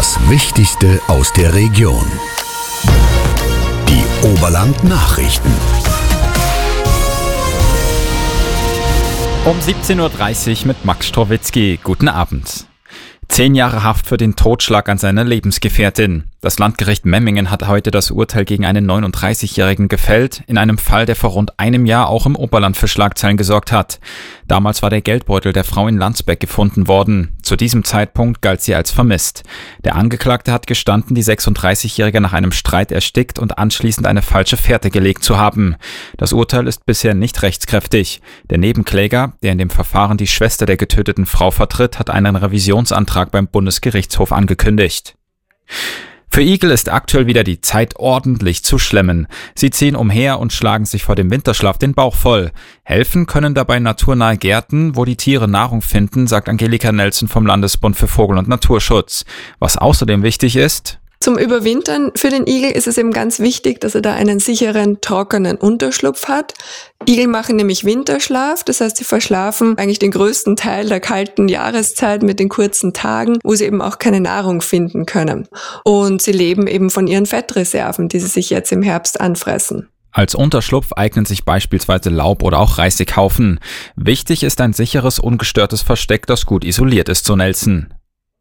Das Wichtigste aus der Region. Die Oberland-Nachrichten. Um 17.30 Uhr mit Max Strowitzki. Guten Abend. 10 Jahre Haft für den Totschlag an seiner Lebensgefährtin. Das Landgericht Memmingen hat heute das Urteil gegen einen 39-Jährigen gefällt, in einem Fall, der vor rund einem Jahr auch im Oberland für Schlagzeilen gesorgt hat. Damals war der Geldbeutel der Frau in Landsberg gefunden worden. Zu diesem Zeitpunkt galt sie als vermisst. Der Angeklagte hat gestanden, die 36-Jährige nach einem Streit erstickt und anschließend eine falsche Fährte gelegt zu haben. Das Urteil ist bisher nicht rechtskräftig. Der Nebenkläger, der in dem Verfahren die Schwester der getöteten Frau vertritt, hat einen Revisionsantrag beim Bundesgerichtshof angekündigt. Für Igel ist aktuell wieder die Zeit ordentlich zu schlemmen. Sie ziehen umher und schlagen sich vor dem Winterschlaf den Bauch voll. Helfen können dabei naturnahe Gärten, wo die Tiere Nahrung finden, sagt Angelika Nelson vom Landesbund für Vogel- und Naturschutz. Was außerdem wichtig ist: Zum Überwintern für den Igel ist es eben ganz wichtig, dass er da einen sicheren, trockenen Unterschlupf hat. Igel machen nämlich Winterschlaf, das heißt, sie verschlafen eigentlich den größten Teil der kalten Jahreszeit mit den kurzen Tagen, wo sie eben auch keine Nahrung finden können. Und sie leben eben von ihren Fettreserven, die sie sich jetzt im Herbst anfressen. Als Unterschlupf eignen sich beispielsweise Laub oder auch Reisighaufen. Wichtig ist ein sicheres, ungestörtes Versteck, das gut isoliert ist, so Nelson.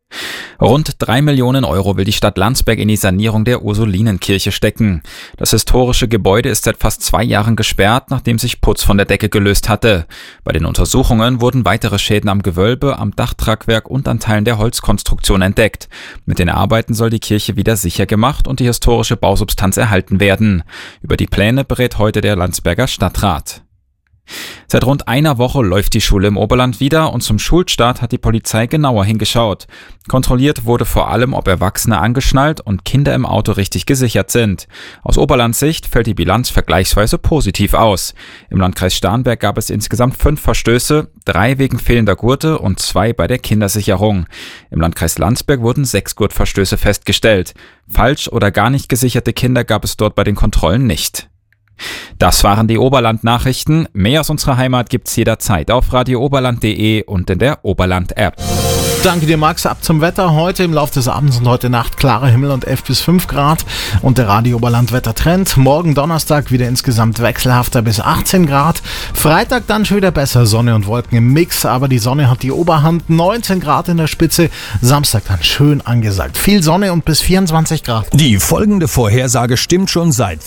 Rund 3 Millionen Euro will die Stadt Landsberg in die Sanierung der Ursulinenkirche stecken. Das historische Gebäude ist seit fast 2 Jahren gesperrt, nachdem sich Putz von der Decke gelöst hatte. Bei den Untersuchungen wurden weitere Schäden am Gewölbe, am Dachtragwerk und an Teilen der Holzkonstruktion entdeckt. Mit den Arbeiten soll die Kirche wieder sicher gemacht und die historische Bausubstanz erhalten werden. Über die Pläne berät heute der Landsberger Stadtrat. Seit rund einer Woche läuft die Schule im Oberland wieder und zum Schulstart hat die Polizei genauer hingeschaut. Kontrolliert wurde vor allem, ob Erwachsene angeschnallt und Kinder im Auto richtig gesichert sind. Aus Oberlandssicht fällt die Bilanz vergleichsweise positiv aus. Im Landkreis Starnberg gab es insgesamt 5 Verstöße, 3 wegen fehlender Gurte und 2 bei der Kindersicherung. Im Landkreis Landsberg wurden 6 Gurtverstöße festgestellt. Falsch oder gar nicht gesicherte Kinder gab es dort bei den Kontrollen nicht. Das waren die Oberland-Nachrichten. Mehr aus unserer Heimat gibt's jederzeit auf radiooberland.de und in der Oberland-App. Danke dir, Max. Ab zum Wetter. Heute im Laufe des Abends und heute Nacht klarer Himmel und 11 bis 5 Grad. Und der Radio Oberland Wettertrend. Morgen Donnerstag wieder insgesamt wechselhafter bis 18 Grad. Freitag dann schon wieder besser. Sonne und Wolken im Mix. Aber die Sonne hat die Oberhand. 19 Grad in der Spitze. Samstag dann schön angesagt. Viel Sonne und bis 24 Grad. Die folgende Vorhersage stimmt schon seit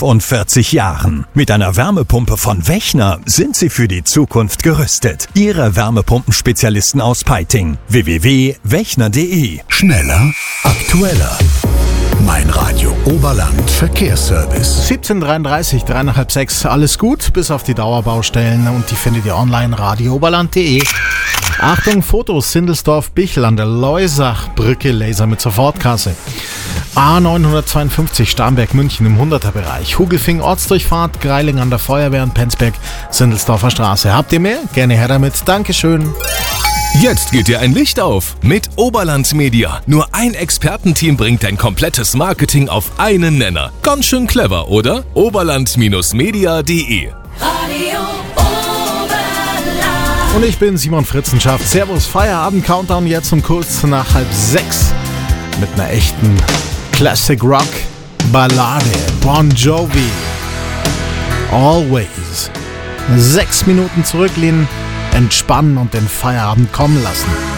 45 Jahren. Mit einer Wärmepumpe von Wechner sind Sie für die Zukunft gerüstet. Ihre Wärmepumpenspezialisten aus Peiting. www.wechner.de. Schneller, aktueller. Mein Radio Oberland Verkehrsservice. 17:33, 5:03. Alles gut, bis auf die Dauerbaustellen. Und die findet ihr online radiooberland.de. Achtung, Fotos, Sindelsdorf-Bichl an der Leusachbrücke, Laser mit Sofortkasse. A952 Starnberg-München im 100er-Bereich. Hugelfing Ortsdurchfahrt, Greiling an der Feuerwehr und Penzberg, Sindelsdorfer Straße. Habt ihr mehr? Gerne her damit. Dankeschön. Jetzt geht dir ein Licht auf mit Oberland Media. Nur ein Expertenteam bringt dein komplettes Marketing auf einen Nenner. Ganz schön clever, oder? Oberland-media.de. Radio Oberland. Und ich bin Simon Fritzenschaft. Servus, Feierabend-Countdown jetzt um kurz nach 5:30 mit einer echten Classic-Rock-Ballade. Bon Jovi. Always. 6 Minuten zurücklehnen, entspannen und den Feierabend kommen lassen.